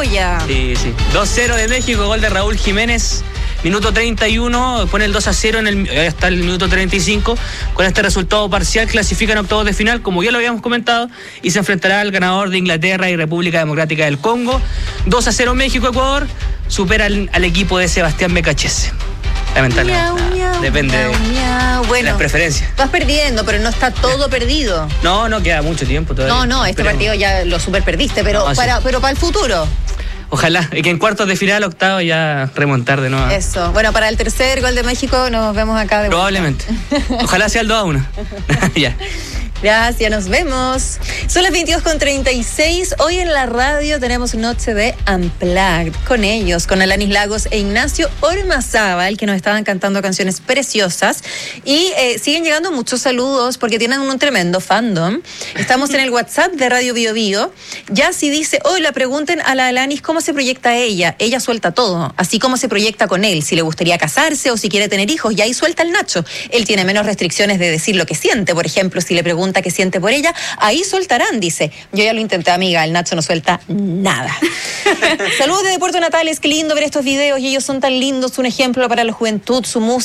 olla. Sí. 2-0 de México, gol de Raúl Jiménez. Minuto 31, pone el 2-0 ya está el minuto 35. Con este resultado parcial clasifican a octavos de final, como ya lo habíamos comentado, y se enfrentará al ganador de Inglaterra y República Democrática del Congo. 2-0 México-Ecuador, supera al equipo de Sebastián Becachese. Lamentablemente. Depende de las preferencias. Vas perdiendo, pero no está todo perdido. No queda mucho tiempo todavía. No, este partido ya lo super perdiste, pero para el futuro. Ojalá, y que en cuartos de final, octavos, ya remontar de nuevo. Eso. Bueno, para el tercer gol de México nos vemos acá de vuelta. Probablemente. Ojalá sea el 2-1. Ya. Gracias, nos vemos. Son las 22:36. Hoy en la radio tenemos noche de Unplugged con ellos, con Alanis Lagos e Ignacio Ormazábal, que nos estaban cantando canciones preciosas. Y siguen llegando muchos saludos porque tienen un tremendo fandom. Estamos en el WhatsApp de Radio Bio Bio. Yassi dice, hola, pregunten a la Alanis cómo se proyecta ella. Ella suelta todo, así como se proyecta con él, si le gustaría casarse o si quiere tener hijos. Y ahí suelta el Nacho. Él tiene menos restricciones de decir lo que siente. Por ejemplo, si le pregunta qué siente por ella, ahí soltarán, dice. Yo ya lo intenté, amiga, el Nacho no suelta nada. Saludos desde Puerto Natales, qué lindo ver estos videos y ellos son tan lindos, un ejemplo para la juventud, su música.